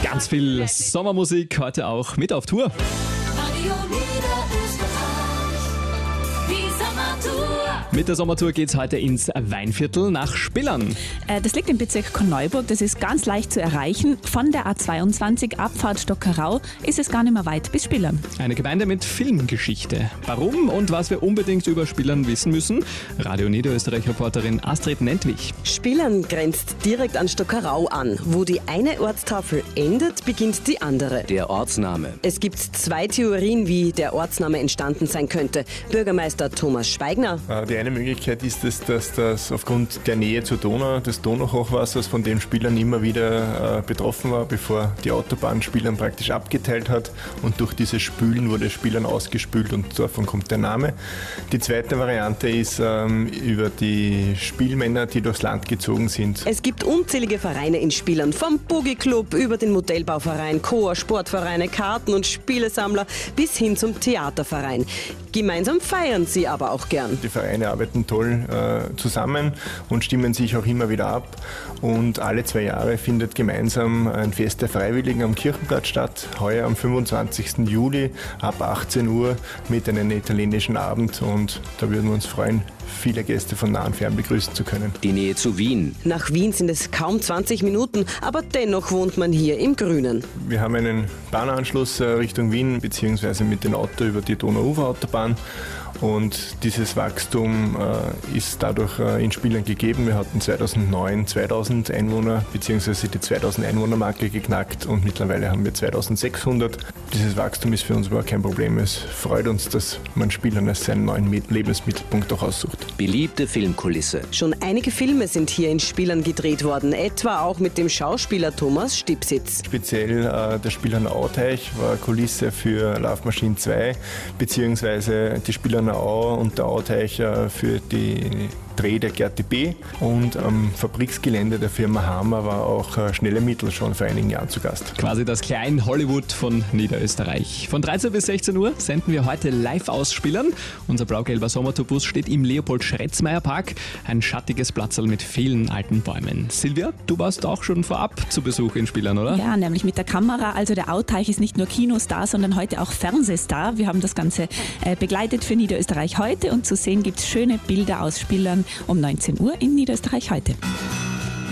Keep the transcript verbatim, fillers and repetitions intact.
Ganz viel Sommermusik heute auch mit auf Tour. Radio Niederösterreich, die Sommertour. Mit der Sommertour geht's heute ins Weinviertel nach Spillern. Äh, Das liegt im Bezirk Korneuburg, das ist ganz leicht zu erreichen. Von der A zweiundzwanzig Abfahrt Stockerau ist es gar nicht mehr weit bis Spillern. Eine Gemeinde mit Filmgeschichte. Warum und was wir unbedingt über Spillern wissen müssen? Radio Niederösterreich-Reporterin Astrid Nentwich. Spillern grenzt direkt an Stockerau an. Wo die eine Ortstafel endet, beginnt die andere. Der Ortsname. Es gibt zwei Theorien, wie der Ortsname entstanden sein könnte. Bürgermeister Thomas Schweigner. Die eine Möglichkeit ist es, dass das aufgrund der Nähe zur Donau, des Donauhochwassers, von dem Spillern immer wieder äh, betroffen war, bevor die Autobahn Spillern praktisch abgeteilt hat. Und durch dieses Spülen wurde Spillern ausgespült und davon kommt der Name. Die zweite Variante ist ähm, über die Spielmänner, die durchs Land gezogen sind. Es gibt unzählige Vereine in Spillern, vom Boogie-Club über den Modellbauverein, Chor, Sportvereine, Karten- und Spielesammler bis hin zum Theaterverein. Gemeinsam feiern sie aber auch gern. Die Vereine arbeiten toll äh, zusammen und stimmen sich auch immer wieder ab. Und alle zwei Jahre findet gemeinsam ein Fest der Freiwilligen am Kirchenplatz statt. Heuer am fünfundzwanzigsten Juli ab achtzehn Uhr mit einem italienischen Abend. Und da würden wir uns freuen, viele Gäste von nah und fern begrüßen zu können. Die Nähe zu Wien. Nach Wien sind es kaum zwanzig Minuten, aber dennoch wohnt man hier im Grünen. Wir haben einen Bahnanschluss äh, Richtung Wien, beziehungsweise mit dem Auto über die Donau-Ufer-Autobahn. Und dieses Wachstum äh, ist dadurch äh, in Spillern gegeben. Wir hatten zweitausendneun zweitausend Einwohner, beziehungsweise die zweitausend Einwohner-Marke geknackt und mittlerweile haben wir zweitausendsechshundert. Dieses Wachstum ist für uns aber kein Problem. Es freut uns, dass man Spillern als seinen neuen Lebensmittelpunkt auch aussucht. Beliebte Filmkulisse. Schon einige Filme sind hier in Spillern gedreht worden, etwa auch mit dem Schauspieler Thomas Stipsitz. Speziell äh, der Spillerner Auteich war Kulisse für Love Machine zwei, beziehungsweise die Spillerner Au und der Auteich äh, für die Dreh der Gerti B. Und am Fabriksgelände der Firma Hammer war auch äh, Schnelle Mittel schon vor einigen Jahren zu Gast. Quasi das Klein-Hollywood von Niederösterreich. Von dreizehn bis sechzehn Uhr senden wir heute live aus Spillern. Unser blau-gelber Sommertourbus steht im Leopold-Schretzmeier-Park. Ein schattiges Platzl mit vielen alten Bäumen. Silvia, du warst auch schon vorab zu Besuch in Spillern, oder? Ja, nämlich mit der Kamera. Also der Auteich ist nicht nur Kinostar, sondern heute auch Fernsehstar. Wir haben das Ganze äh, begleitet für Niederösterreich heute und zu sehen gibt es schöne Bilder aus Spillern um neunzehn Uhr in Niederösterreich heute.